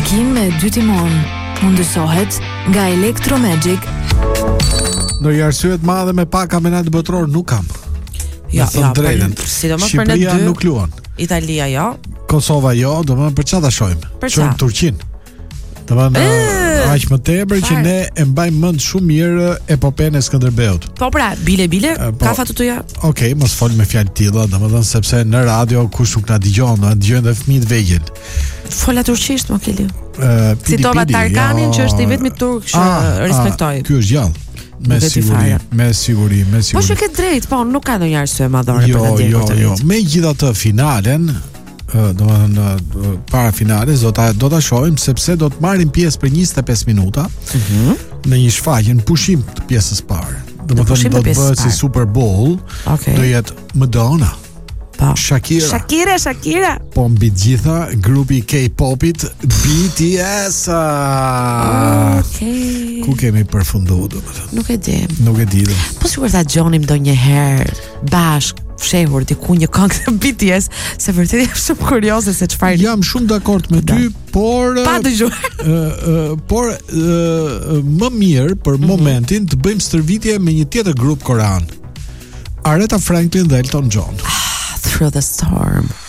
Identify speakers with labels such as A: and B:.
A: Ndërgim me 2 timon. Mundësohet nga Electromagic.
B: Ndonjë arsye të madhe me pak kampionat botror nuk kam.
C: Sidomos për ne
B: Shqipëria nuk luan.
C: Italia jo.
B: Kosova jo, domethënë për çfarë ta shohim? Shohim Turqin. Domethënë aq më tepër që ne e mbajmë mend shumë mirë epopenë e Skënderbeut.
C: Po pra, bile, kafa tutuja.
B: Okej, mos fol me fjalë të tilla, domethënë sepse në radio kush nuk na dëgjon, na dëgjojnë edhe fëmijët vegjël.
C: Fola turqisht, më Keli. Citova Tarkanin që është i vetmi turk që respektoj.
B: Ky është gjallë. Me siguri.
C: Po që ke drejt, po nuk ka ndonjë arsye madhore për ta ndjekur të
B: Jo. Megjithatë finalen, domethënë para finales do ta shohim sepse do të marrim pjesë për 25 minuta në një shfaqje pushim të pjesës parë. Domethënë do të bëhet si Super Bowl. Do jetë Madonna. Shakira. Po mbi të gjitha grupi K-popit BTS. Ku kemi përfunduar domethënë?
C: Nuk e di. Po sigurisht ta dëgjonim ndonjëherë bashk fshehur diku një këngë të BTS, se vërtet jam shumë kurioze se çfarë.
B: Jam shumë dakord me ty, por
C: pa dëgjuar.
B: Por më mirë për momentin të bëjmë stërvitje me një tjetër grup korean. Aretha Franklin dhe Elton John.
C: Through the Storm.